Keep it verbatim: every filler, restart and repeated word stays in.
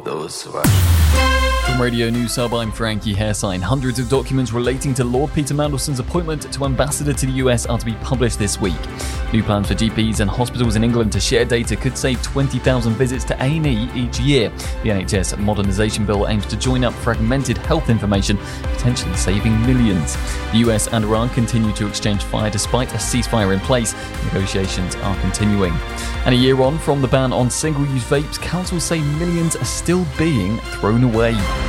those who are. From Radio News Hub, I'm Frankie Hairsign. Hundreds of documents relating to Lord Peter Mandelson's appointment to ambassador to the U S are to be published this week. New plans for G Ps and hospitals in England to share data could save twenty thousand visits to A and E each year. The N H S modernisation bill aims to join up fragmented health information, potentially saving millions. The U S and Iran continue to exchange fire despite a ceasefire in place. Negotiations are continuing. And a year on from the ban on single-use vapes, councils say millions are still being thrown away.